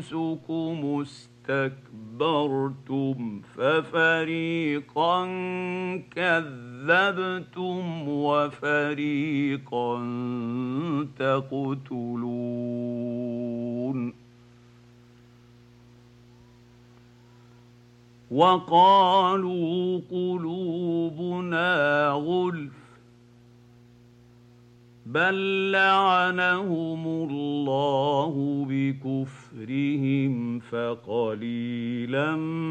أنفسكم استكبرتم ففريقا كذبتم وفريقا تقتلون وقالوا قلوبنا غلف بل لعنهم الله بكفرهم فقليلا